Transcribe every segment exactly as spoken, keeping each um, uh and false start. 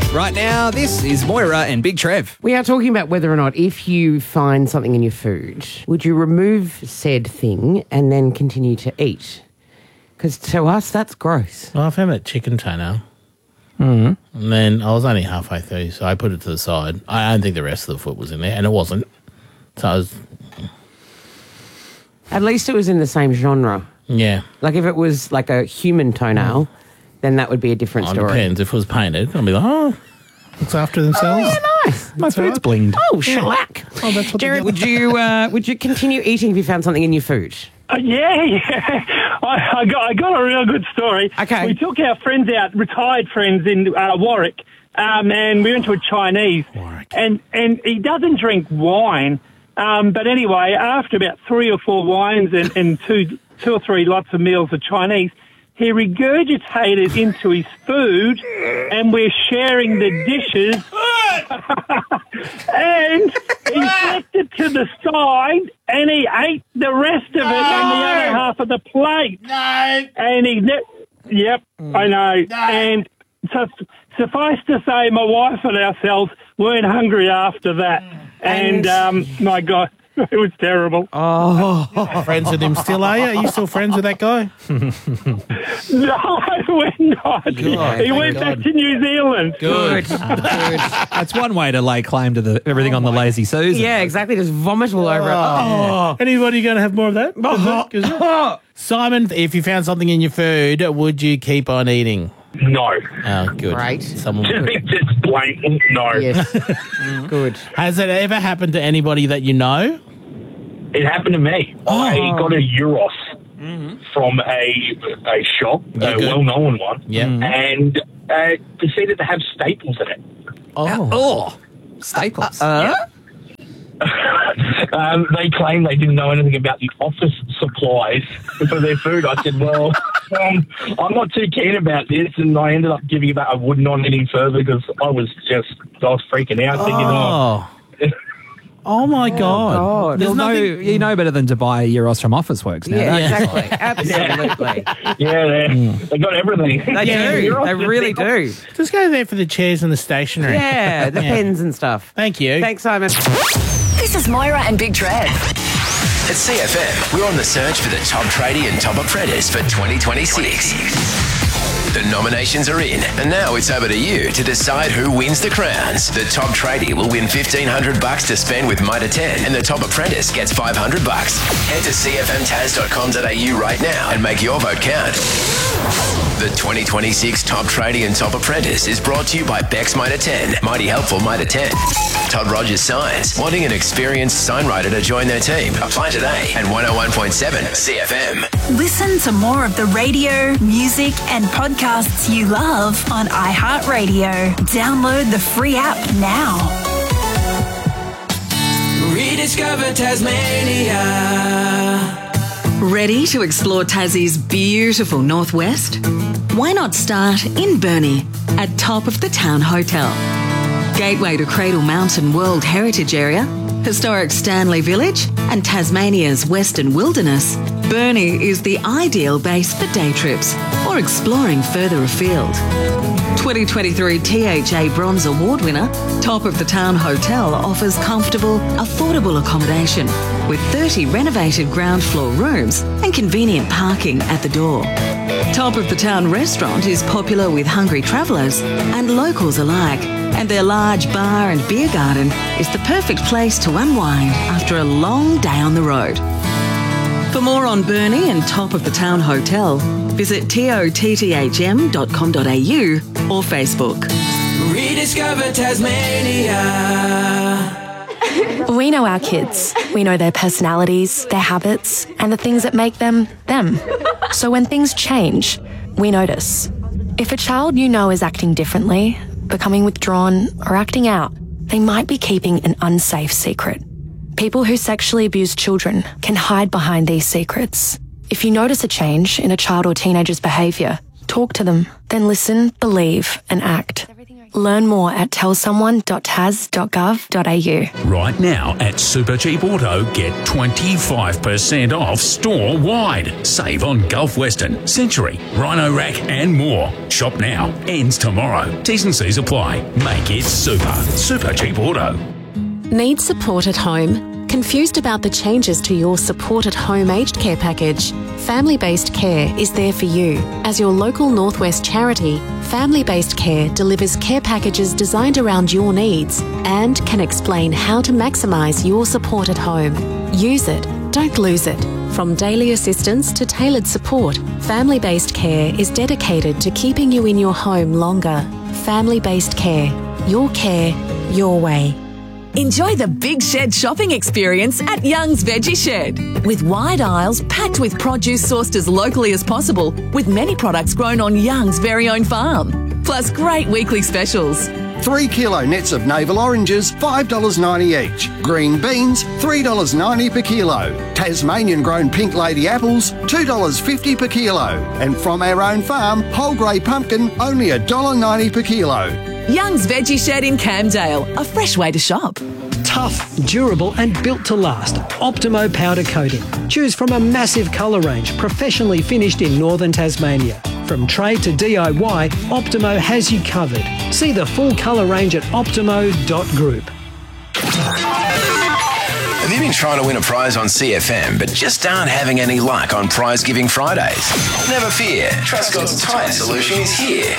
Right now, this is Moira and Big Trev. We are talking about whether or not if you find something in your food, would you remove said thing and then continue to eat? Because to us, that's gross. Well, I found that chicken toenail. Mm-hmm. And then I was only halfway through, so I put it to the side. I don't think the rest of the foot was in there, and it wasn't. So I was... At least it was in the same genre. Yeah. Like if it was like a human toenail, mm. then that would be a different oh, story. It depends. If it was painted, I'd be like, oh, looks after themselves. Oh, yeah, nice. My food's blinged. Oh, shellac. Oh, that's what Jared, would you uh, would you continue eating if you found something in your food? Uh, yeah, yeah. I, I got I got a real good story. Okay. We took our friends out, retired friends in uh, Warwick, um, and we went to a Chinese. Warwick. And and he doesn't drink wine, um, but anyway, after about three or four wines and, and two two or three lots of meals of Chinese, he regurgitated into his food, and we're sharing the dishes. And he flicked it to the side, and he ate the rest of it no. and the other half of the plate. No. And he, ne- yep, mm. I know. No. And so, suffice to say, my wife and ourselves weren't hungry after that. Mm. And, um, my God. It was terrible. Oh, friends with him still, are you? Are you still friends with that guy? No, we're not. Good. He, he went God. back to New Zealand. Good. Good. That's one way to lay claim to the everything oh on the lazy Susan. Yeah, exactly. Just vomit all over oh. it. Anybody going to have more of that? Oh. Simon, if you found something in your food, would you keep on eating? No. Oh, good. Right. Someone just blatant no. Yes. mm. Good. Has it ever happened to anybody that you know? It happened to me. Oh. I got a Euros mm-hmm. from a a shop, yeah, a good. well-known one, yeah. and uh, proceeded to have staples in it. Oh. Oh. Staples. Uh, yeah. um, they claimed they didn't know anything about the office supplies for their food. I said, well, um, I'm not too keen about this, and I ended up giving it back. I would not any further because I was just, I was freaking out, thinking, oh. Oh, my God. Oh, God. You'll know, you know better than to buy Euros from Officeworks now. Yeah, don't you? exactly. Absolutely. Yeah, they, mm. they got everything. They yeah, do. They really do. Just go there for the chairs and the stationery. Yeah, the yeah. pens and stuff. Thank you. Thanks, Simon. This is Moira and Big Trev. At C F M, we're on the search for the top tradie and top apprentice for twenty twenty-six. The nominations are in, and now it's over to you to decide who wins the crowns. The top tradie will win fifteen hundred bucks to spend with Mitre ten, and the top apprentice gets five hundred bucks. Head to c f m taz dot com dot a u right now and make your vote count. The twenty twenty-six Top Tradie and Top Apprentice is brought to you by Bex Mitre ten, Mighty Helpful Mitre ten. Todd Rogers Signs, wanting an experienced sign writer to join their team. Apply today at one oh one point seven C F M. Listen to more of the radio, music and podcasts you love on iHeartRadio. Download the free app now. Rediscover Tasmania. Ready to explore Tassie's beautiful northwest? Why not start in Burnie at Top of the Town Hotel? Gateway to Cradle Mountain World Heritage Area, historic Stanley Village and Tasmania's Western Wilderness, Burnie is the ideal base for day trips or exploring further afield. twenty twenty-three T H A Bronze Award winner, Top of the Town Hotel offers comfortable, affordable accommodation with thirty renovated ground floor rooms and convenient parking at the door. Top of the Town Restaurant is popular with hungry travellers and locals alike, and their large bar and beer garden is the perfect place to unwind after a long day on the road. For more on Burnie and Top of the Town Hotel, visit totthm dot com dot a u or Facebook. Rediscover Tasmania. We know our kids. We know their personalities, their habits, and the things that make them, them. So when things change, we notice. If a child you know is acting differently, becoming withdrawn, or acting out, they might be keeping an unsafe secret. People who sexually abuse children can hide behind these secrets. If you notice a change in a child or teenager's behaviour, talk to them, then listen, believe, and act. Learn more at tell someone dot tas dot gov dot a u. Right now at Supercheap Auto, get twenty-five percent off store-wide. Save on Gulf Western, Century, Rhino Rack and more. Shop now. Ends tomorrow. T's and C's apply. Make it super. Supercheap Auto. Need support at home? Confused about the changes to your Support at Home aged care package? Family Based Care is there for you. As your local Northwest charity, Family Based Care delivers care packages designed around your needs and can explain how to maximise your support at home. Use it, don't lose it. From daily assistance to tailored support, Family Based Care is dedicated to keeping you in your home longer. Family Based Care. Your care, your way. Enjoy the Big Shed shopping experience at Young's Veggie Shed. With wide aisles packed with produce sourced as locally as possible, with many products grown on Young's very own farm. Plus great weekly specials. Three kilo nets of navel oranges, five dollars ninety each. Green beans, three dollars ninety per kilo. Tasmanian grown pink lady apples, two dollars fifty per kilo. And from our own farm, whole grey pumpkin, only one dollar ninety per kilo. Young's Veggie Shed in Camdale, a fresh way to shop. Tough, durable and built to last. Optimo powder coating. Choose from a massive colour range, professionally finished in northern Tasmania. From trade to D I Y, Optimo has you covered. See the full colour range at optimo dot group. Have you been trying to win a prize on C F M but just aren't having any luck on Prize Giving Fridays? Never fear, Truscott's Tyre Solution is here.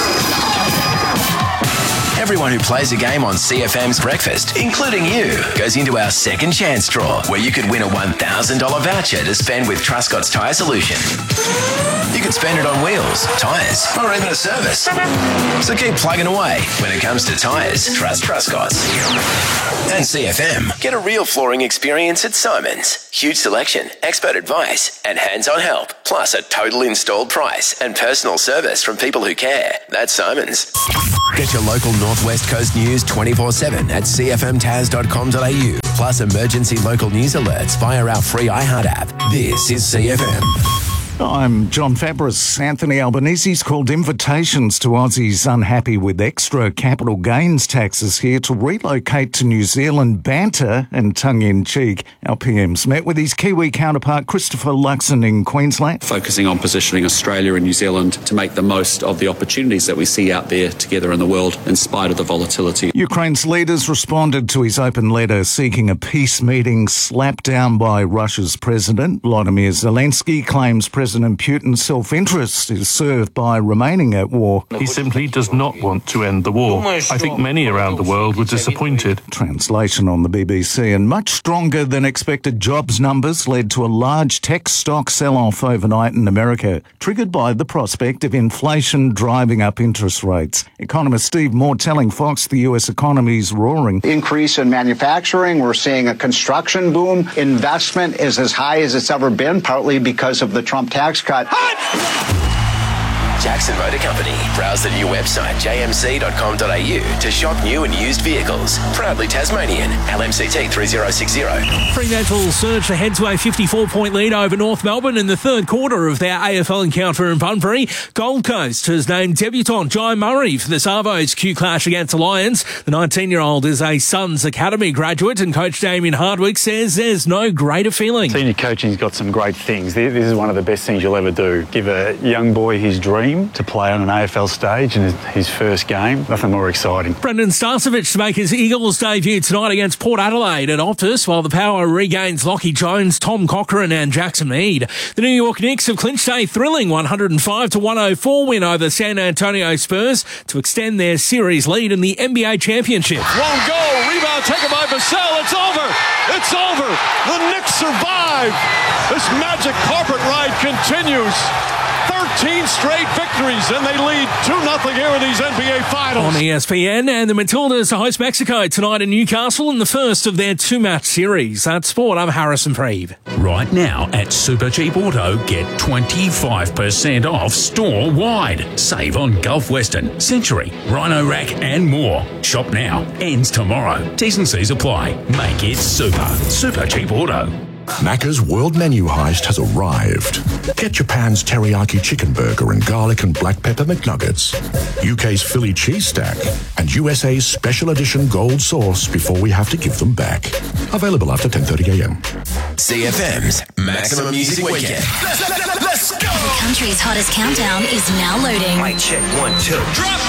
Everyone who plays a game on C F M's Breakfast, including you, goes into our second chance draw where you could win a one thousand dollars voucher to spend with Truscott's Tyre Solution. You could spend it on wheels, tyres, or even a service. So keep plugging away. When it comes to tyres, trust Truscott's. And C F M. Get a real flooring experience at Simon's. Huge selection, expert advice, and hands-on help. Plus a total installed price and personal service from people who care. That's Simon's. Get your local Northwest Coast news twenty-four seven at c f m tas dot com dot a u. Plus emergency local news alerts via our free iHeart app. This is C F M. I'm John Fabris. Anthony Albanese's called invitations to Aussies unhappy with extra capital gains taxes here to relocate to New Zealand. Banter and tongue-in-cheek. Our P M's met with his Kiwi counterpart Christopher Luxon in Queensland. Focusing on positioning Australia and New Zealand to make the most of the opportunities that we see out there together in the world in spite of the volatility. Ukraine's leaders responded to his open letter seeking a peace meeting slapped down by Russia's president. Volodymyr Zelensky claims President President Putin's self-interest is served by remaining at war. He simply does not want to end the war. I think many around the world were disappointed. Translation on the B B C. And much stronger than expected jobs numbers led to a large tech stock sell-off overnight in America, triggered by the prospect of inflation driving up interest rates. Economist Steve Moore telling Fox the U S economy's roaring. Increase in manufacturing. We're seeing a construction boom. Investment is as high as it's ever been, partly because of the Trump tax cut. Jackson Motor Company. Browse the new website j m c dot com dot a u to shop new and used vehicles. Proudly Tasmanian. L M C T three zero six zero. Fremantle surged ahead to a fifty-four point lead over North Melbourne in the third quarter of their A F L encounter in Bunbury. Gold Coast has named debutant Jai Murray for the Savo's Q clash against the Lions. The nineteen-year-old is a Suns Academy graduate, and coach Damien Hardwick says there's no greater feeling. Senior coaching's got some great things. This is one of the best things you'll ever do. Give a young boy his dream to play on an A F L stage in his, his first game. Nothing more exciting. Brendan Starcevich to make his Eagles debut tonight against Port Adelaide at Optus, while the Power regains Lockie Jones, Tom Cochrane and Jackson Mead. The New York Knicks have clinched a thrilling one oh five to one oh four win over San Antonio Spurs to extend their series lead in the N B A championship. Won't go. Rebound taken by Vassell. It's over. It's over. The Knicks survive. This magic carpet ride continues. thirteen straight victories, and they lead two nothing here in these N B A Finals. On E S P N, and the Matildas to host Mexico tonight in Newcastle in the first of their two-match series. That's sport. I'm Harrison Preeve. Right now at Supercheap Auto, get twenty-five percent off store-wide. Save on Gulf Western, Century, Rhino Rack and more. Shop now. Ends tomorrow. T's and C's apply. Make it super. Supercheap Auto. Macca's World Menu Heist has arrived. Get Japan's teriyaki chicken burger and garlic and black pepper McNuggets, U K's Philly cheese stack, and U S A's special edition gold sauce before we have to give them back. Available after ten thirty a.m. C F M's Maximum Music Weekend. Let's go! The country's hottest countdown is now loading. Mic check, one, two. Drop